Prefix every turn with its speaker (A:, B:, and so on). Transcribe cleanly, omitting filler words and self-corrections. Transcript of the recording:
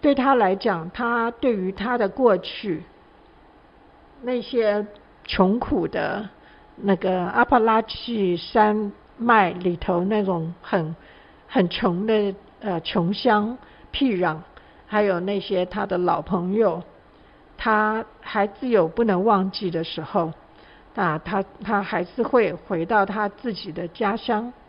A: 对他来讲，他对于他的过去那些穷苦的那个阿帕拉契山脉里头那种很穷的穷乡僻壤，还有那些他的老朋友，他还只有不能忘记的时候，他还是会回到他自己的家乡。